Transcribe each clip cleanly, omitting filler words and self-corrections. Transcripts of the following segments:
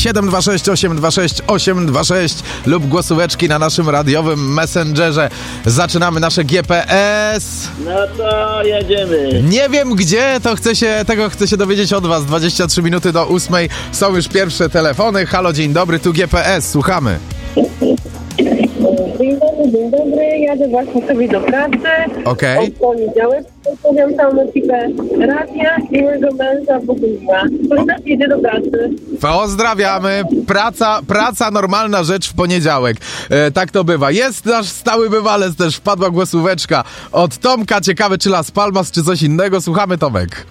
726 826 826 lub głosóweczki na naszym radiowym Messengerze. Zaczynamy nasze GPS. No to jedziemy. Nie wiem gdzie, tego chcę się dowiedzieć od was. 23 minuty do 8. Są już pierwsze telefony. Halo, dzień dobry, tu GPS, słuchamy. Dzień dobry, jadę właśnie sobie do pracy. Okej. Od poniedziałek pozdrawiam całą ekipę radia i mojego męża Bogumiła, który nas jedzie do pracy. Pozdrawiamy. Praca normalna rzecz w poniedziałek. Tak to bywa. Jest nasz stały bywalec też, wpadła głosóweczka od Tomka. Ciekawe, czy Las Palmas, czy coś innego. Słuchamy, Tomek.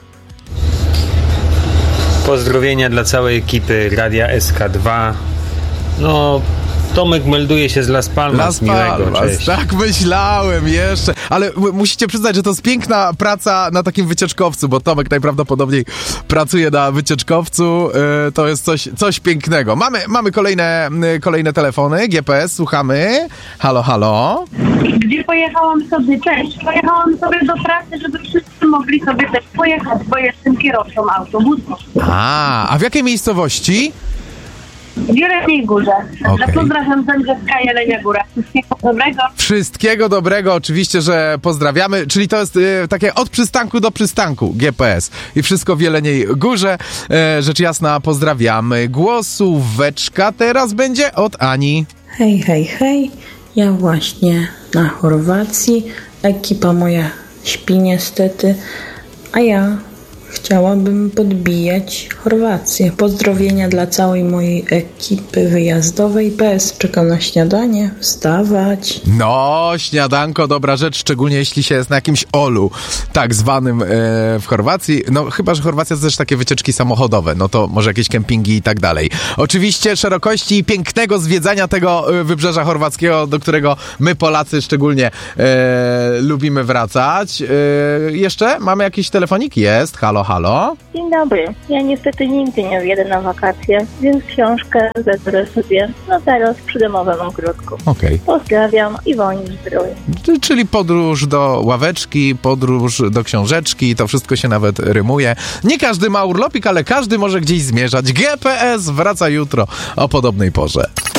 Pozdrowienia dla całej ekipy Radia SK2. No, Tomek melduje się z Las Palmas. Miłego, cześć. Tak myślałem jeszcze. Ale musicie przyznać, że to jest piękna praca na takim wycieczkowcu, bo Tomek najprawdopodobniej pracuje na wycieczkowcu. To jest coś pięknego. Mamy kolejne telefony. GPS, słuchamy. Halo, halo. Gdzie pojechałam sobie, pojechałam sobie do pracy, żeby wszyscy mogli sobie też pojechać, bo jestem kierowcą autobusu. A w jakiej miejscowości? W Jeleniej Górze. Okej. Pozdrawiam Zędrzewska, Jelenia Góra. Wszystkiego dobrego. Wszystkiego dobrego, oczywiście, że pozdrawiamy. Czyli to jest takie od przystanku do przystanku GPS. I wszystko w Jeleniej Górze. Rzecz jasna, pozdrawiamy. Głosóweczka teraz będzie od Ani. Hej. Ja właśnie na Chorwacji. Ekipa moja śpi niestety, a ja chciałabym podbijać Chorwację. Pozdrowienia dla całej mojej ekipy wyjazdowej. PS, czekam na śniadanie. Wstawać. No, śniadanko, dobra rzecz, szczególnie jeśli się jest na jakimś olu tak zwanym w Chorwacji. No, chyba że Chorwacja to też takie wycieczki samochodowe, no to może jakieś kempingi i tak dalej. Oczywiście szerokości i pięknego zwiedzania tego wybrzeża chorwackiego, do którego my Polacy szczególnie lubimy wracać. Jeszcze mamy jakiś telefonik? Jest, halo. Dzień dobry. Ja niestety nigdy nie jedę na wakacje, więc książkę zebrę sobie teraz przy domowym ogródku. Okej. Pozdrawiam i wolni zdrowie. Czyli podróż do ławeczki, podróż do książeczki, to wszystko się nawet rymuje. Nie każdy ma urlopik, ale każdy może gdzieś zmierzać. GPS wraca jutro o podobnej porze.